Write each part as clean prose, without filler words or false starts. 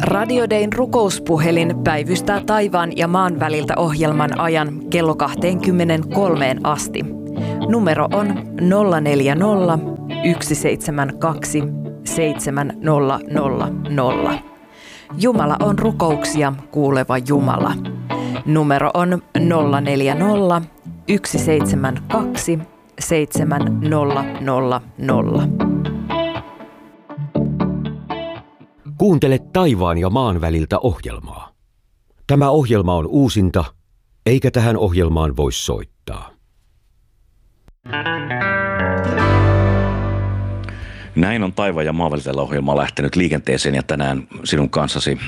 Radio Dayn rukouspuhelin päivystää taivaan ja maan väliltä ohjelman ajan kello 23 asti. Numero on 040 172 7000. Jumala on rukouksia kuuleva Jumala. Numero on 040 172 7000. Kuuntele taivaan ja maan väliltä ohjelmaa. Tämä ohjelma on uusinta, eikä tähän ohjelmaan voi soittaa. Näin on taivaan ja maan väliltä ohjelma lähtenyt liikenteeseen ja tänään sinun kanssasi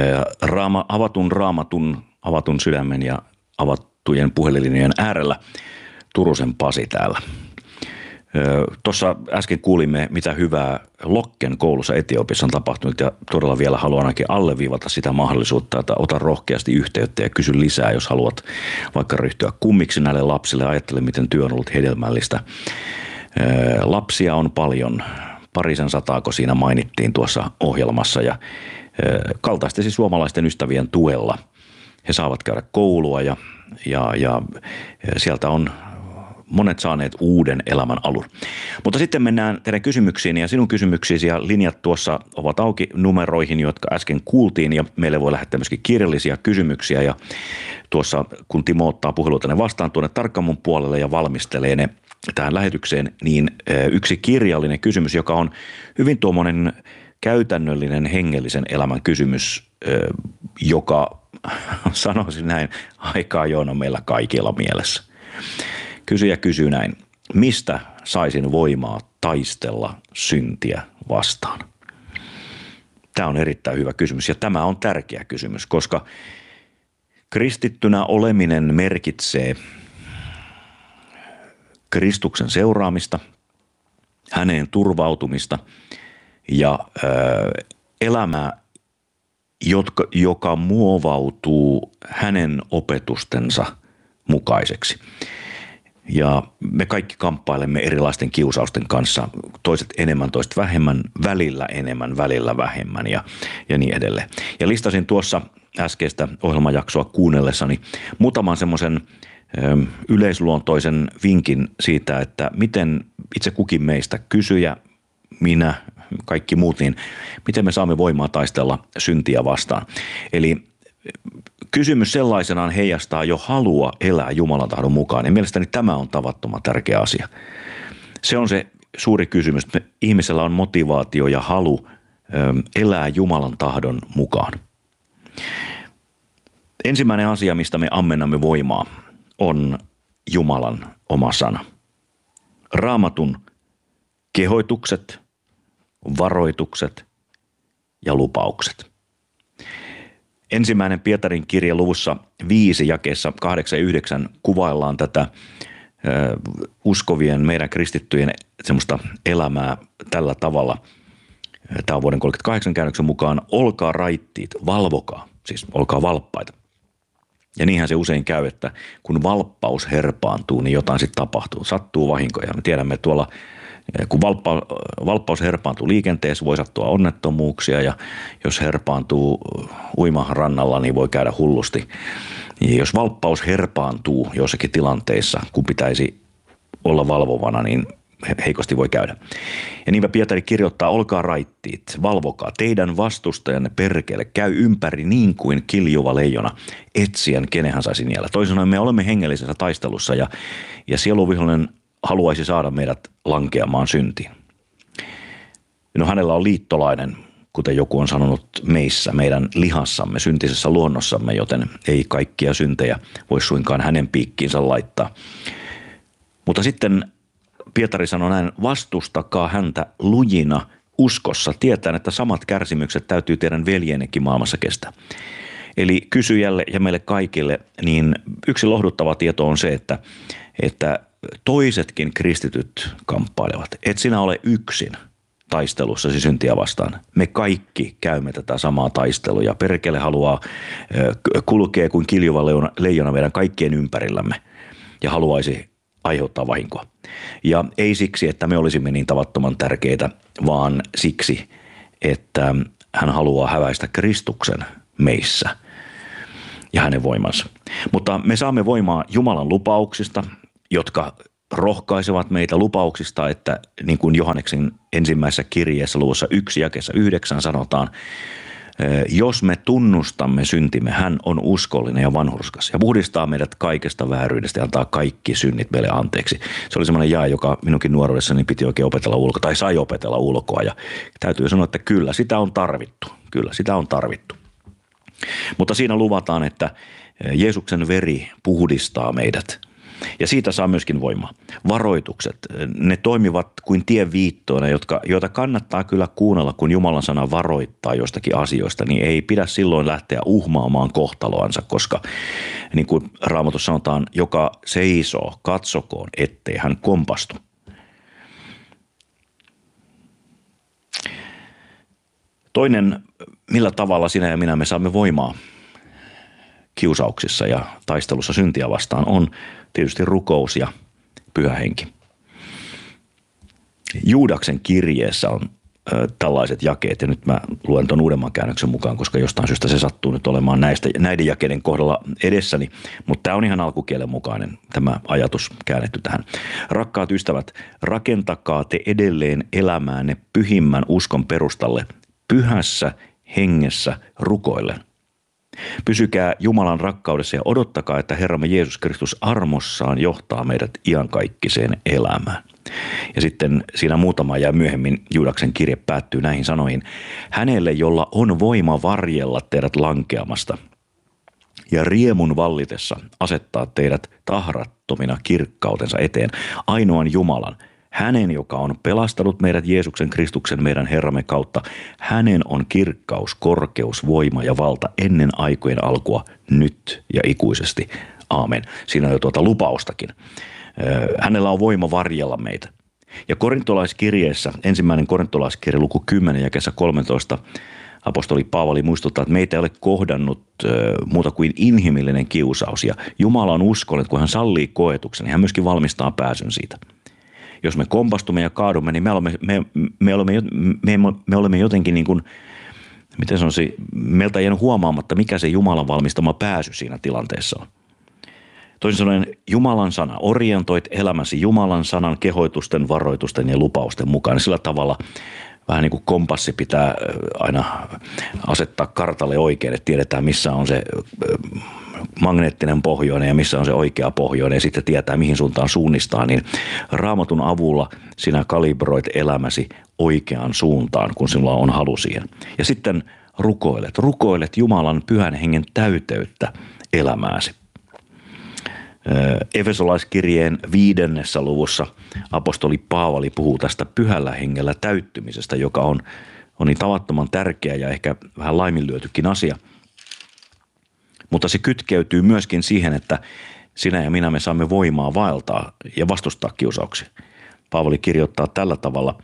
avatun sydämen ja avattujen puhelinjojen äärellä Turusen Pasi täällä. Tuossa äsken kuulimme, mitä hyvää Lokken koulussa Etiopiassa on tapahtunut ja todella vielä haluan ainakin alleviivata sitä mahdollisuutta, että ota rohkeasti yhteyttä ja kysy lisää, jos haluat vaikka ryhtyä kummiksi näille lapsille. Ajattele, miten työ on ollut hedelmällistä. Lapsia on paljon, 200, kun siinä mainittiin tuossa ohjelmassa ja kaltaistesi suomalaisten ystävien tuella. He saavat käydä koulua ja sieltä on monet saaneet uuden elämän alun. Mutta sitten mennään teidän kysymyksiin ja sinun kysymyksiisi ja linjat tuossa ovat auki numeroihin, jotka äsken kuultiin ja meille voi lähettää myöskin kirjallisia kysymyksiä ja tuossa kun Timo ottaa puheluita ne vastaan tuonne Tarkkamon puolelle ja valmistelee ne tähän lähetykseen, niin yksi kirjallinen kysymys, joka on hyvin tuommoinen käytännöllinen hengellisen elämän kysymys, joka sanoisin näin aika ajoin on meillä kaikilla mielessä. Kysyjä kysyy näin, mistä saisin voimaa taistella syntiä vastaan? Tämä on erittäin hyvä kysymys ja tämä on tärkeä kysymys, koska kristittynä oleminen merkitsee Kristuksen seuraamista, häneen turvautumista ja elämää, joka muovautuu hänen opetustensa mukaiseksi. Ja me kaikki kamppailemme erilaisten kiusausten kanssa, toiset enemmän, toiset vähemmän, välillä enemmän, välillä vähemmän ja niin edelleen. Ja listasin tuossa äskeistä ohjelmajaksoa kuunnellessani muutaman semmoisen yleisluontoisen vinkin siitä, että miten itse kukin meistä, kysyjä, minä, kaikki muut, niin miten me saamme voimaa taistella syntiä vastaan. Eli kysymys sellaisenaan heijastaa jo halua elää Jumalan tahdon mukaan ja mielestäni tämä on tavattoman tärkeä asia. Se on se suuri kysymys. Ihmisellä on motivaatio ja halu elää Jumalan tahdon mukaan. Ensimmäinen asia, mistä me ammennamme voimaa, on Jumalan oma sana. Raamatun kehoitukset, varoitukset ja lupaukset. Ensimmäinen Pietarin kirja luvussa 5 jakeessa 8 ja 9 kuvaillaan tätä uskovien, meidän kristittyjen semmoista elämää tällä tavalla. Tämä on vuoden 38 käännöksen mukaan, olkaa raittiit, valvokaa, siis olkaa valppaita. Ja niinhän se usein käy, että kun valppaus herpaantuu, niin jotain sitten tapahtuu, sattuu vahinkoja. Me tiedämme tuolla, kun valppaus herpaantuu liikenteessä, voi sattua onnettomuuksia ja jos herpaantuu uimarannalla, niin voi käydä hullusti. Ja jos valppaus herpaantuu jossakin tilanteissa, kun pitäisi olla valvovana, niin heikosti voi käydä. Ja niinpä Pietari kirjoittaa, olkaa raittiit, valvokaa, teidän vastustajanne perkele, käy ympäri niin kuin kiljuva leijona, etsien kenen hän saisi niellä. Toisin sanoen me olemme hengellisessä taistelussa ja sieluvihollinen haluaisi saada meidät lankeamaan syntiin. No hänellä on liittolainen, kuten joku on sanonut meissä, meidän lihassamme, syntisessä luonnossamme, joten ei kaikkia syntejä voi suinkaan hänen piikkiinsä laittaa. Mutta sitten Pietari sanoi näin, vastustakaa häntä lujina uskossa, tietäen, että samat kärsimykset täytyy teidän veljenekin maailmassa kestää. Eli kysyjälle ja meille kaikille, niin yksi lohduttava tieto on se, että toisetkin kristityt kamppailevat. Et sinä ole yksin taistelussasi syntiä vastaan. Me kaikki käymme tätä samaa taistelua ja perkele haluaa kulkea kuin kiljuva leijona meidän kaikkien ympärillämme ja haluaisi aiheuttaa vahinkoa. Ja ei siksi, että me olisimme niin tavattoman tärkeitä, vaan siksi, että hän haluaa häväistä Kristuksen meissä ja hänen voimansa. Mutta me saamme voimaa Jumalan lupauksista, jotka rohkaisevat meitä lupauksista, että niin kuin Johanneksen ensimmäisessä kirjeessä luvussa 1 jakeessa 9 sanotaan, jos me tunnustamme syntimme, hän on uskollinen ja vanhurskas ja puhdistaa meidät kaikesta vääryydestä ja antaa kaikki synnit meille anteeksi. Se oli semmoinen jae, joka minunkin nuoruudessani piti oikein opetella ulkoa tai sai opetella ulkoa ja täytyy sanoa, että kyllä sitä on tarvittu. Kyllä sitä on tarvittu. Mutta siinä luvataan, että Jeesuksen veri puhdistaa meidät. Ja siitä saa myöskin voimaa. Varoitukset, ne toimivat kuin tienviittoina, joita kannattaa kyllä kuunnella, kun Jumalan sana varoittaa jostakin asioista, niin ei pidä silloin lähteä uhmaamaan kohtaloansa, koska niin kuin Raamatussa sanotaan, joka seisoo, katsokoon, ettei hän kompastu. Toinen, millä tavalla sinä ja minä me saamme voimaa kiusauksissa ja taistelussa syntiä vastaan, on tietysti rukous ja Pyhä Henki. Juudaksen kirjeessä on tällaiset jakeet, ja nyt mä luen tuon uudemman käännöksen mukaan, koska jostain syystä se sattuu nyt olemaan näiden jakeiden kohdalla edessäni, mutta tämä on ihan alkukielen mukainen tämä ajatus käännetty tähän. Rakkaat ystävät, rakentakaa te edelleen elämäänne pyhimmän uskon perustalle, pyhässä hengessä rukoillen. Pysykää Jumalan rakkaudessa ja odottakaa, että Herramme Jeesus Kristus armossaan johtaa meidät iankaikkiseen elämään. Ja sitten siinä muutama ja myöhemmin Juudaksen kirje päättyy näihin sanoihin. Hänelle, jolla on voima varjella teidät lankeamasta ja riemun vallitessa asettaa teidät tahrattomina kirkkautensa eteen, ainoan Jumalan, hänen, joka on pelastanut meidät Jeesuksen Kristuksen meidän Herramme kautta, hänen on kirkkaus, korkeus, voima ja valta ennen aikojen alkua, nyt ja ikuisesti. Aamen. Siinä on jo tuota lupaustakin. Hänellä on voima varjella meitä. Ja korintolaiskirjeessä, ensimmäinen korintolaiskirje luku 10 jakeessa 13, apostoli Paavali muistuttaa, että meitä ei ole kohdannut muuta kuin inhimillinen kiusaus. Ja Jumala on uskollinen, että kun hän sallii koetuksen, niin hän myöskin valmistaa pääsyn siitä. Jos me kompastumme ja kaadumme, niin me olemme jotenkin niin kuin, miten sanoisin, meiltä ei jäänyt huomaamatta, mikä se Jumalan valmistama pääsy siinä tilanteessa on. Toisin sanoen Jumalan sana, orientoit elämäsi Jumalan sanan kehoitusten, varoitusten ja lupausten mukaan. Sillä tavalla vähän niin kuin kompassi pitää aina asettaa kartalle oikein, että tiedetään missä on se magneettinen pohjoinen ja missä on se oikea pohjoinen ja sitten tietää mihin suuntaan suunnistaa, niin Raamatun avulla sinä kalibroit elämäsi oikeaan suuntaan, kun sinulla on halu siihen. Ja sitten rukoilet Jumalan pyhän hengen täyteyttä elämääsi. Efesolaiskirjeen 5. luvussa apostoli Paavali puhuu tästä pyhällä hengellä täyttymisestä, joka on niin tavattoman tärkeä ja ehkä vähän laiminlyötykin asia. Mutta se kytkeytyy myöskin siihen, että sinä ja minä me saamme voimaa vaeltaa ja vastustaa kiusauksia. Paavali kirjoittaa tällä tavalla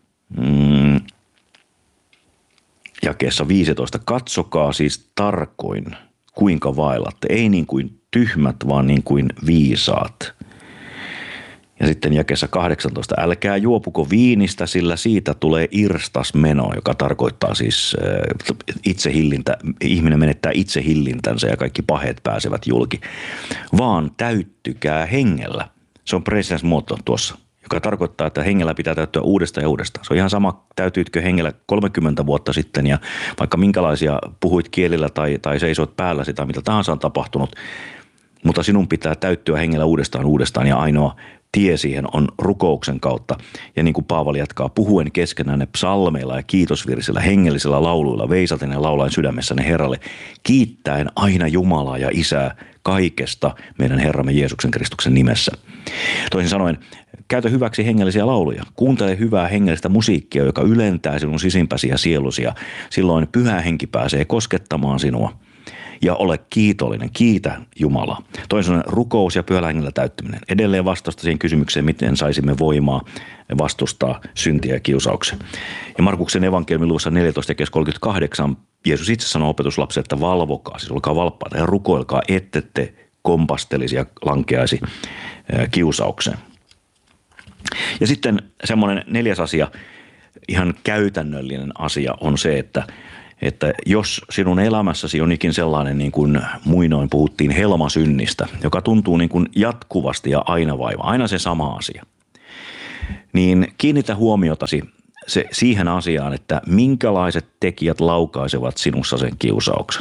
jakeessa 15. Katsokaa siis tarkoin, kuinka vaellatte. Ei niin kuin tyhmät, vaan niin kuin viisaat. Ja sitten jakeessa 18. Älkää juopuko viinistä, sillä siitä tulee irstasmeno, joka tarkoittaa siis itsehillintä. Ihminen menettää itsehillintänsä ja kaikki paheet pääsevät julki. Vaan täyttykää hengellä. Se on presens motto tuossa, joka tarkoittaa, että hengellä pitää täyttyä uudestaan ja uudestaan. Se on ihan sama, täytyitkö hengellä 30 vuotta sitten ja vaikka minkälaisia puhuit kielillä tai seisoit päälläsi tai mitä tahansa on tapahtunut. Mutta sinun pitää täyttyä hengellä uudestaan ja ainoa tie siihen on rukouksen kautta. Ja niin kuin Paavali jatkaa, puhuen keskenään ne psalmeilla ja kiitosvirsillä, hengellisillä lauluilla, veisaten ja laulaen sydämessäne Herralle, kiittäen aina Jumalaa ja Isää kaikesta meidän Herramme Jeesuksen Kristuksen nimessä. Toisin sanoen, käytä hyväksi hengellisiä lauluja. Kuuntele hyvää hengellistä musiikkia, joka ylentää sinun sisimpäsi ja sielusi. Ja silloin Pyhä Henki pääsee koskettamaan sinua. Ja ole kiitollinen, kiitä Jumalaa. Toisaalta rukous ja pyhällä hengellä täyttyminen. Edelleen vastausta siihen kysymykseen, miten saisimme voimaa vastustaa syntiä ja kiusauksia. Ja Markuksen evankeliumin luvussa 14:38 Jeesus itse sanoo opetuslapsille, että valvokaa, siis olkaa valppaita ja rukoilkaa, ettette kompastelisi ja lankeaisi kiusaukseen. Ja sitten semmoinen 4. asia, ihan käytännöllinen asia on se, että jos sinun elämässäsi on ikin sellainen, niin kuin muinoin puhuttiin helmasynnistä, joka tuntuu niin kuin jatkuvasti ja aina vaiva, aina se sama asia, niin kiinnitä huomiotasi siihen asiaan, että minkälaiset tekijät laukaisevat sinussa sen kiusauksen.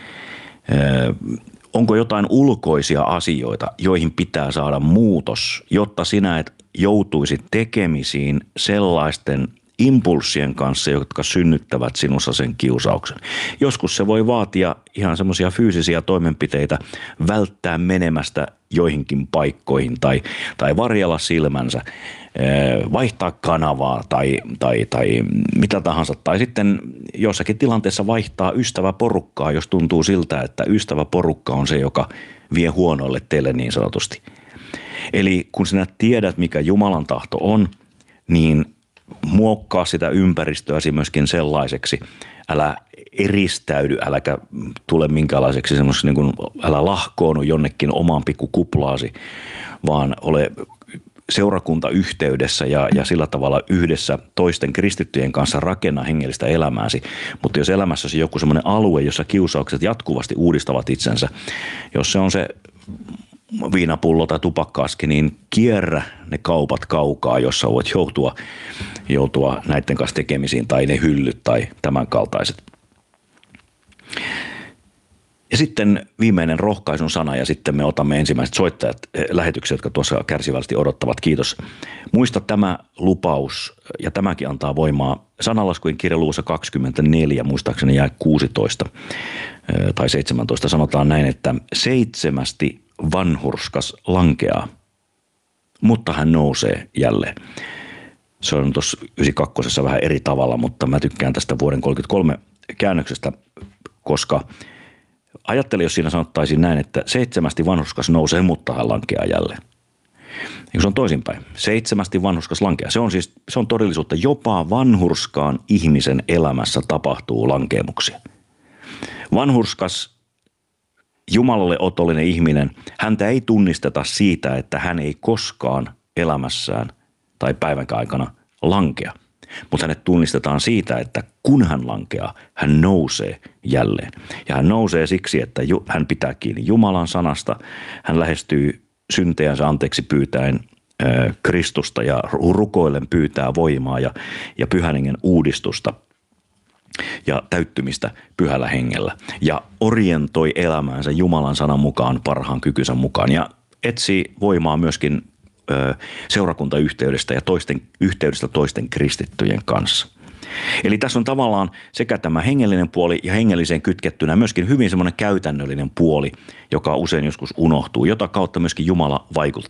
Onko jotain ulkoisia asioita, joihin pitää saada muutos, jotta sinä et joutuisi tekemisiin sellaisten impulssien kanssa, jotka synnyttävät sinussa sen kiusauksen. Joskus se voi vaatia ihan semmoisia fyysisiä toimenpiteitä välttää menemästä joihinkin paikkoihin tai varjella silmänsä, vaihtaa kanavaa tai mitä tahansa. Tai sitten jossakin tilanteessa vaihtaa ystäväporukkaa, jos tuntuu siltä, että ystäväporukka on se, joka vie huonoille teille niin sanotusti. Eli kun sinä tiedät, mikä Jumalan tahto on, niin muokkaa sitä ympäristöäsi myöskin sellaiseksi. Älä eristäydy, äläkä tule minkälaiseksi semmoisessa, niin kuin, älä lahkoonu jonnekin omaan pikkukuplaasi, vaan ole seurakuntayhteydessä ja sillä tavalla yhdessä toisten kristittyjen kanssa rakenna hengellistä elämääsi. Mutta jos elämässäsi joku semmoinen alue, jossa kiusaukset jatkuvasti uudistavat itsensä, jos se on se viinapullo tai tupakka-aski, niin kierrä ne kaupat kaukaa, jossa voit joutua näiden kanssa tekemisiin tai ne hyllyt tai tämän kaltaiset. Ja sitten viimeinen rohkaisun sana ja sitten me otamme ensimmäiset soittajat lähetyksiä, jotka tuossa kärsivällisesti odottavat. Kiitos. Muista tämä lupaus ja tämäkin antaa voimaa. Sananlaskujen kirja luvussa 24, muistaakseni jae 16 tai 17 sanotaan näin, että 7 vanhurskas lankeaa, mutta hän nousee jälleen. Se on tuossa 92 vähän eri tavalla, mutta mä tykkään tästä vuoden 33 käännöksestä, koska ajattele, jos siinä sanottaisiin näin, että 7 vanhurskas nousee, mutta hän lankeaa jälleen. Ja se on toisinpäin. 7 vanhurskas lankeaa. Se on todellisuutta. Jopa vanhurskaan ihmisen elämässä tapahtuu lankeemuksia. Vanhurskas Jumalalle otollinen ihminen, häntä ei tunnisteta siitä, että hän ei koskaan elämässään tai päivänkään aikana lankea. Mutta hänet tunnistetaan siitä, että kun hän lankeaa, hän nousee jälleen. Ja hän nousee siksi, että hän pitää kiinni Jumalan sanasta. Hän lähestyy syntejänsä anteeksi pyytäen Kristusta ja rukoillen pyytää voimaa ja Pyhän Hengen uudistusta ja täyttymistä Pyhällä Hengellä. Ja orientoi elämäänsä Jumalan sanan mukaan parhaan kykynsä mukaan ja etsii voimaa myöskin seurakuntayhteydestä ja yhteydestä toisten kristittyjen kanssa. Eli tässä on tavallaan sekä tämä hengellinen puoli ja hengelliseen kytkettynä myöskin hyvin semmoinen käytännöllinen puoli, joka usein joskus unohtuu, jota kautta myöskin Jumala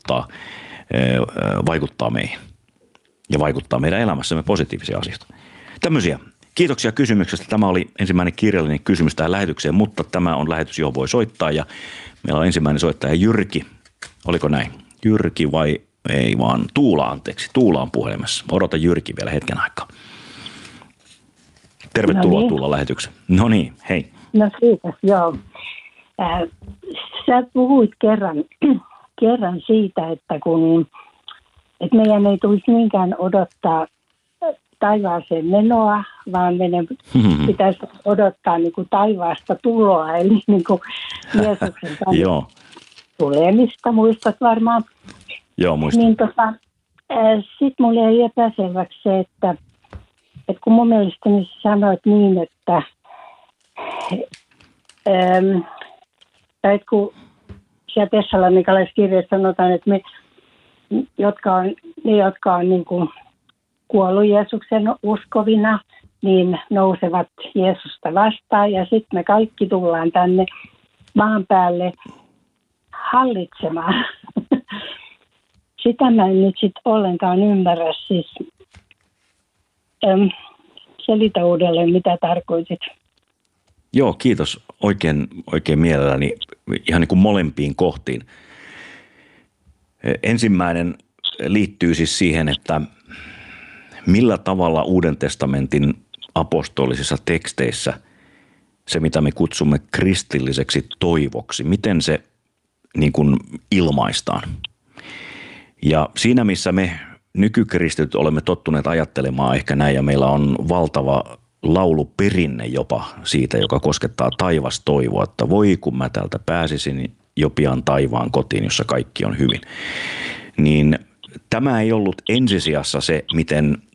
vaikuttaa meihin ja vaikuttaa meidän elämässämme positiivisia asioita. Tämmöisiä. Kiitoksia kysymyksestä. Tämä oli ensimmäinen kirjallinen kysymys tähän lähetykseen, mutta tämä on lähetys, johon voi soittaa ja meillä on ensimmäinen soittaja Jyrki. Oliko näin? Jyrki vai ei vaan Tuula, anteeksi. Tuula on puhelimessa. Odota Jyrki vielä hetken aikaa. Tervetuloa no niin. Tuula lähetykseen. No niin, hei. No siitä, joo. Sä puhuit kerran siitä, että meidän ei tulisi niinkään odottaa taivaaseen menoa, vaan meidän pitäisi odottaa niin kuin taivaasta tuloa, eli niin kuin Jeesuksen tulemista, muistat varmaan. Joo, muistan. Niin sitten mulle jäi epäselväksi se, että kun mun mielestäni sanoit niin, että kun siellä Tessalonikalaiskirjassa kirjassa sanotaan, että ne, jotka on niin kuin kuollut Jeesuksen uskovina, niin nousevat Jeesusta vastaan ja sitten me kaikki tullaan tänne maan päälle hallitsemaan. Sitä mä en nyt sitten ollenkaan ymmärrä. Siis selitä uudelleen, mitä tarkoitit. Joo, kiitos oikein mielelläni ihan niin kuin molempiin kohtiin. Ensimmäinen liittyy siis siihen, että millä tavalla Uuden testamentin apostolisissa teksteissä se, mitä me kutsumme kristilliseksi toivoksi, miten se niin kuin ilmaistaan. Ja siinä, missä me nykykristityt olemme tottuneet ajattelemaan ehkä näin, ja meillä on valtava lauluperinne jopa siitä, joka koskettaa taivastoivoa, että voi kun mä täältä pääsisin jo pian taivaan kotiin, jossa kaikki on hyvin. Niin tämä ei ollut ensisijassa se, miten